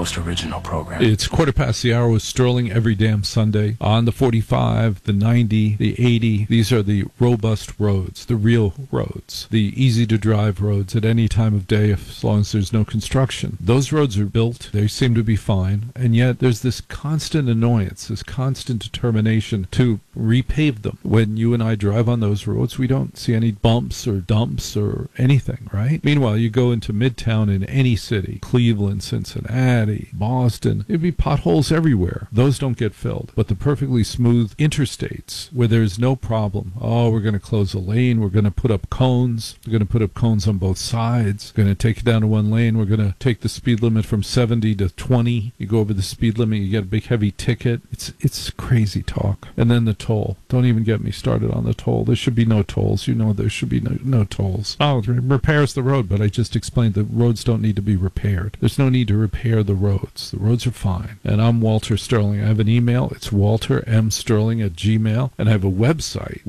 most original program. It's 1:15 with Sterling every damn Sunday on the 45, the 90, the 80. These are the robust roads, the real roads, the easy-to-drive roads at any time of day as long as there's no construction. Those roads are built. They seem to be fine. And yet there's this constant annoyance, this constant determination to repave them. When you and I drive on those roads, we don't see any bumps or dumps or anything, right? Meanwhile, you go into Midtown in any city, Cleveland, Cincinnati, Boston, it'd be potholes everywhere. Those don't get filled. But the perfectly smooth interstates where there's no problem, oh, we're going to close a lane, we're going to put up cones, we're going to put up cones on both sides, we're going to take it down to one lane, we're going to take the speed limit from 70 to 20, you go over the speed limit, you get a big heavy ticket. It's crazy talk. And then the toll. Don't even get me started on the toll. There should be no tolls. You know there should be no tolls. Oh, it repairs the road, but I just explained the roads don't need to be repaired. There's no need to repair the roads. The roads are fine. And I'm Walter Sterling. I have an email. It's waltermsterling@gmail. And I have a website,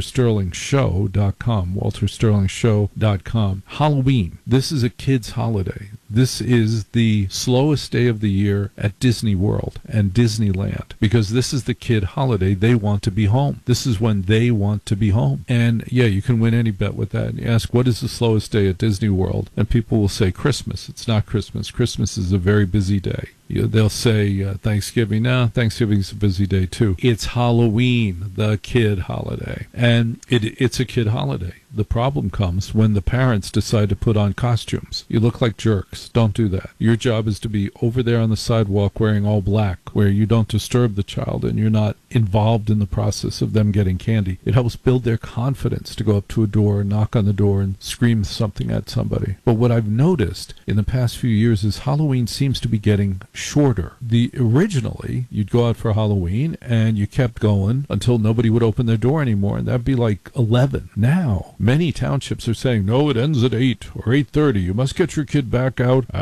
waltersterlingshow.com, waltersterlingshow.com. Halloween. This is a kid's holiday. This is the slowest day of the year at Disney World and Disneyland because this is the kid holiday. They want to be home. This is when they want to be home. And yeah, you can win any bet with that. And you ask, what is the slowest day at Disney World? And people will say Christmas. It's not Christmas. Christmas is a very busy day. They'll say Thanksgiving. No, Thanksgiving's a busy day too. It's Halloween, the kid holiday. And it's a kid holiday. The problem comes when the parents decide to put on costumes. You look like jerks. Don't do that. Your job is to be over there on the sidewalk wearing all black, where you don't disturb the child and you're not involved in the process of them getting candy. It helps build their confidence to go up to a door, knock on the door, and scream something at somebody. But what I've noticed in the past few years is Halloween seems to be getting shorter. Originally, you'd go out for Halloween and you kept going until nobody would open their door anymore, and that'd be like 11. Now, many townships are saying, no, it ends at 8 or 8:30. You must get your kid back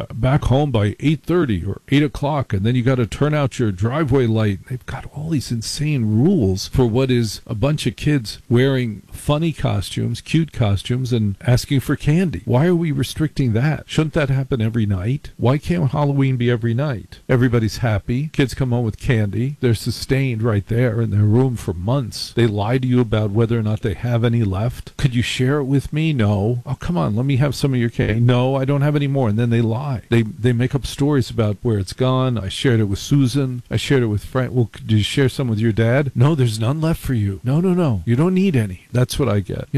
home by 8:30 or 8 o'clock, and then you got to turn out your driveway light. They've got all these insane rules for what is a bunch of kids wearing funny costumes, cute costumes, and asking for candy. Why are we restricting that? Shouldn't that happen every night? Why can't Halloween be every night? Everybody's happy. Kids come home with candy. They're sustained right there in their room for months. They lie to you about whether or not they have any left. Could you share it with me? No. Oh, come on, let me have some of your candy. No, I don't have any more. And then they lie. They make up stories about where it's gone. I shared it with Susan. I shared it with Frank. Well, did you share some with your dad? No, there's none left for you. No. You don't need any. That's what I get.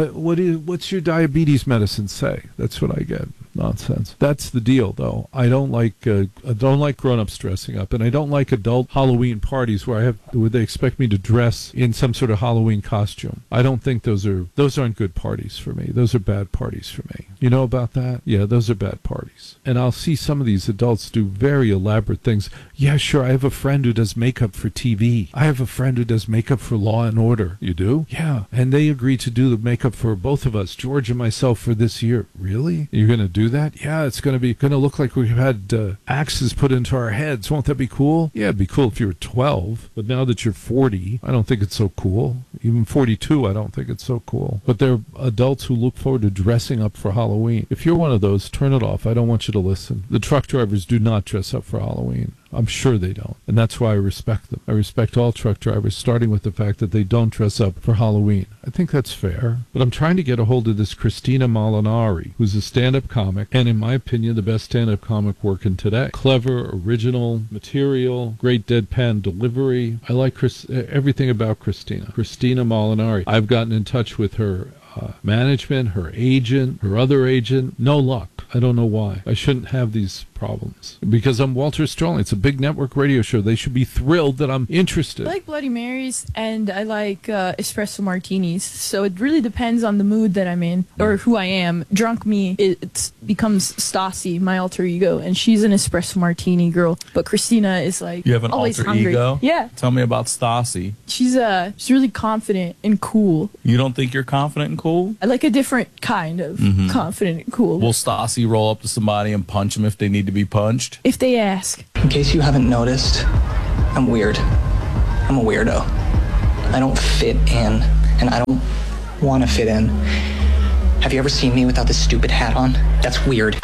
What's your diabetes medicine say? That's what I get. Nonsense. That's the deal, though. I don't like grown-ups dressing up, and I don't like adult Halloween parties where they expect me to dress in some sort of Halloween costume. I don't think those aren't good parties for me. Those are bad parties for me. You know about that? Yeah, those are bad parties. And I'll see some of these adults do very elaborate things. Yeah, sure, I have a friend who does makeup for TV. I have a friend who does makeup for Law and Order. You do? Yeah. And they agreed to do the makeup for both of us, George and myself, for this year. Really? You're going to do that? Yeah, it's going to look like we've had axes put into our heads. Won't that be cool? Yeah, it'd be cool if you were 12. But now that you're 40, I don't think it's so cool. Even 42, I don't think it's so cool. But there are adults who look forward to dressing up for Halloween. If you're one of those, turn it off. I don't want you to listen. The truck drivers do not dress up for Halloween. I'm sure they don't. And that's why I respect them. I respect all truck drivers, starting with the fact that they don't dress up for Halloween. I think that's fair. But I'm trying to get a hold of this Christina Molinari, who's a stand-up comic, and in my opinion, the best stand-up comic working today. Clever, original material, great deadpan delivery. I like everything about Christina. Christina Molinari. I've gotten in touch with her management, her agent, her other agent. No luck. I don't know why. I shouldn't have these problems because I'm Walter Sterling. It's a big network radio show. They should be thrilled that I'm interested. I like Bloody Marys and I like espresso martinis. So it really depends on the mood that I'm in or who I am. Drunk me, it becomes Stassi, my alter ego, and she's an espresso martini girl. But Christina is like you have an always alter hungry. ego? Yeah. Tell me about Stassi. She's really confident and cool. You don't think you're confident and cool? I like a different kind of confident and cool. Will Stassi roll up to somebody and punch them if they need to be punched? If they ask. In case you haven't noticed, I'm weird. I'm a weirdo. I don't fit in, and I don't want to fit in. Have you ever seen me without this stupid hat on? That's weird.